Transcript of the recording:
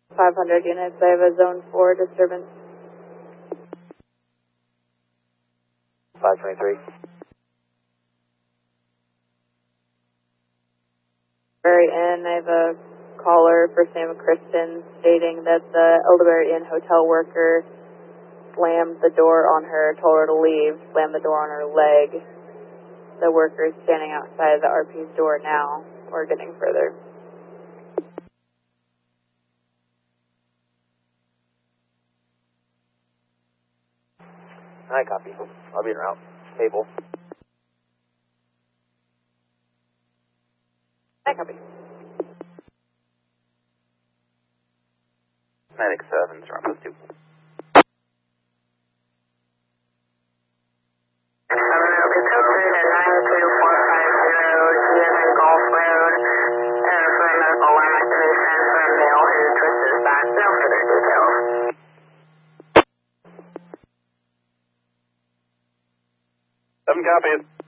500 units, I have a zone 4 disturbance. 523. Elderberry Inn, I have a caller, first name of Kristen, stating that the Elderberry Inn hotel worker slammed the door on her, told her to leave, slammed the door on her leg. The worker is standing outside the RP's door now. We're getting further. Alright, copy. I'll be en route. Table. I copy. Medic 7, Toronto 2. Seven copies.